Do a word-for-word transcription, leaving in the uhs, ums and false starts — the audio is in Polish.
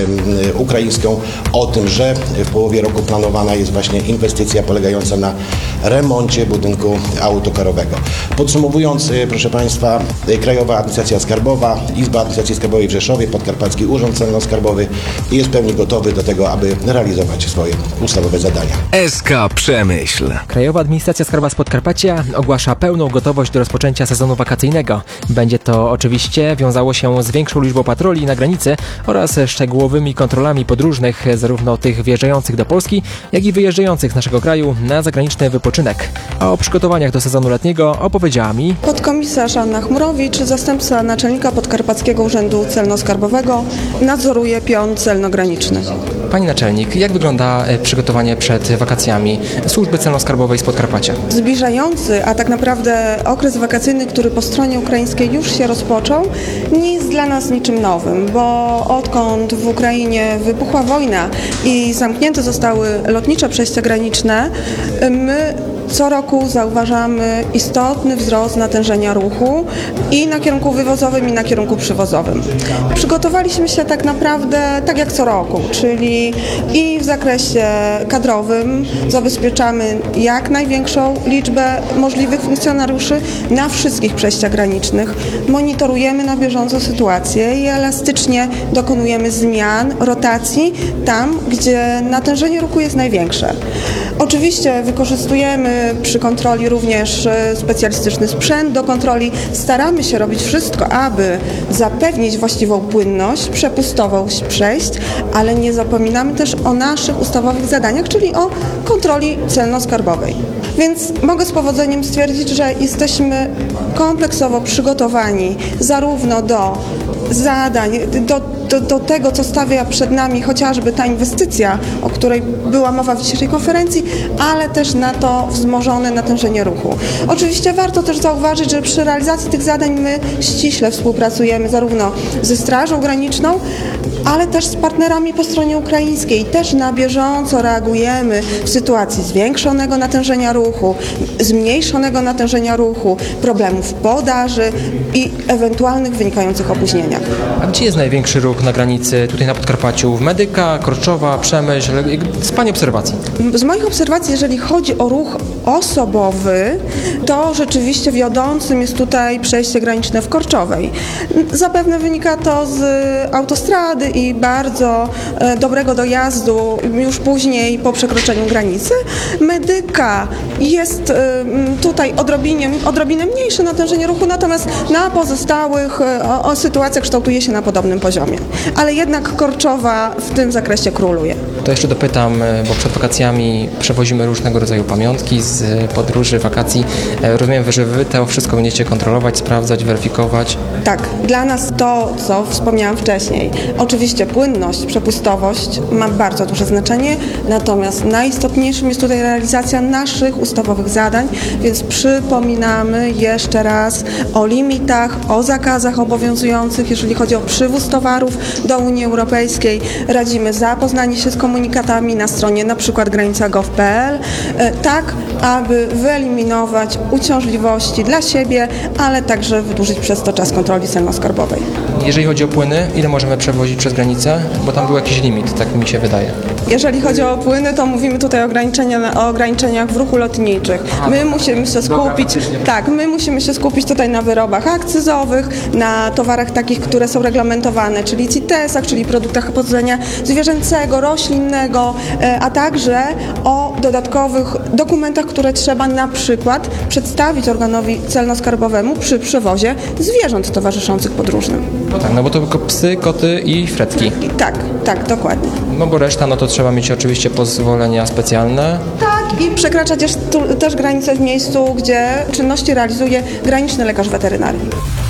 ukraińską o tym, że w połowie roku planowana jest właśnie inwestycja polegająca na remoncie budynku autokarowego. Podsumowując, proszę Państwa, Krajowa Administracja Skarbowa, Izba Administracji Skarbowej w Rzeszowie, Podkarpacki Urząd Celno-Skarbowy jest w pełni gotowy do tego, aby realizować swoje ustawowe zadania. S K Przemyśl. Krajowa Administracja Skarbowa z Podkarpacia ogłasza pełną gotowość do rozpoczęcia sezonu wakacyjnego. Będzie to oczywiście wiązało się z większą liczbą patroli na granicy oraz szczegółowymi kontrolami podróżnych, zarówno tych wjeżdżających do Polski, jak i wyjeżdżających z naszego kraju na zagraniczny wypoczynek. A o przygotowaniach do sezonu letniego opowiedziała mi podkomisarz Anna Chmurowicz, zastępca naczelnika Podkarpackiego Urzędu Celno-Skarbowego, nadzoruje pion celno-graniczny. Pani naczelnik, jak wygląda przygotowanie przed wakacjami Służby Celno-Skarbowej z Podkarpacia? Zbliżający, a tak naprawdę okres wakacyjny, który po stronie ukraińskiej już się rozpoczął, nie jest dla nas niczym nowym, bo odkąd w Ukrainie wybuchła wojna i zamknięte zostały lotnicze przejścia graniczne, my co roku zauważamy istotny wzrost natężenia ruchu i na kierunku wywozowym, i na kierunku przywozowym. Przygotowaliśmy się tak naprawdę tak jak co roku, czyli i w zakresie kadrowym zabezpieczamy jak największą liczbę możliwych funkcjonariuszy na wszystkich przejściach granicznych. Monitorujemy na bieżąco sytuację i elastycznie dokonujemy zmian, rotacji tam, gdzie natężenie ruchu jest największe. Oczywiście wykorzystujemy przy kontroli również specjalistyczny sprzęt do kontroli. Staramy się robić wszystko, aby zapewnić właściwą płynność, przepustowość przejść, ale nie zapominamy też o naszych ustawowych zadaniach, czyli o kontroli celno-skarbowej. Więc mogę z powodzeniem stwierdzić, że jesteśmy kompleksowo przygotowani zarówno do zadań, do, do, do tego, co stawia przed nami chociażby ta inwestycja, o której była mowa w dzisiejszej konferencji, ale też na to wzmożone natężenie ruchu. Oczywiście warto też zauważyć, że przy realizacji tych zadań my ściśle współpracujemy zarówno ze Strażą Graniczną, ale też z partnerami po stronie ukraińskiej. Też na bieżąco reagujemy w sytuacji zwiększonego natężenia ruchu, zmniejszonego natężenia ruchu, problemów podaży i ewentualnych wynikających opóźnieniach. A gdzie jest największy ruch na granicy, tutaj na Podkarpaciu? W Medyka, Korczowa, Przemyśl? Z Pani obserwacji? Z moich obserwacji, jeżeli chodzi o ruch osobowy, to rzeczywiście wiodącym jest tutaj przejście graniczne w Korczowej. Zapewne wynika to z autostrady i bardzo e, dobrego dojazdu już później po przekroczeniu granicy. Medyka jest e, tutaj odrobinie, odrobinę mniejsze natężenie ruchu, natomiast na pozostałych e, o, o sytuacjach kształtuje się na podobnym poziomie. Ale jednak Korczowa w tym zakresie króluje. To jeszcze dopytam, bo przed wakacjami przewozimy różnego rodzaju pamiątki z podróży, wakacji. Rozumiem, że wy to wszystko będziecie kontrolować, sprawdzać, weryfikować. Tak, dla nas to, co wspomniałam wcześniej. Oczywiście płynność, przepustowość ma bardzo duże znaczenie, natomiast najistotniejszym jest tutaj realizacja naszych ustawowych zadań, więc przypominamy jeszcze raz o limitach, o zakazach obowiązujących, jeżeli chodzi o przywóz towarów do Unii Europejskiej. Radzimy zapoznanie się z komunikatami na stronie na przykład granica gov kropka p l, tak aby wyeliminować uciążliwości dla siebie, ale także wydłużyć przez to czas kontroli celno-skarbowej. Jeżeli chodzi o płyny, ile możemy przewozić przez granicę? Bo tam był jakiś limit, tak mi się wydaje. Jeżeli chodzi o płyny, to mówimy tutaj o, ograniczenia, o ograniczeniach w ruchu lotniczych. My musimy się skupić, tak, my musimy się skupić tutaj na wyrobach akcyzowych, na towarach takich, które są reglamentowane, czyli C I T E S-ach, czyli produktach pochodzenia zwierzęcego, roślinnego, a także o dodatkowych dokumentach, które trzeba na przykład przedstawić organowi celno-skarbowemu przy przewozie zwierząt towarzyszących podróżnym. No tak, no bo to tylko psy, koty i fretki. Tak, tak, dokładnie. No bo reszta, no to trzeba mieć oczywiście pozwolenia specjalne. Tak, i przekraczać też, też granicę w miejscu, gdzie czynności realizuje graniczny lekarz weterynarii.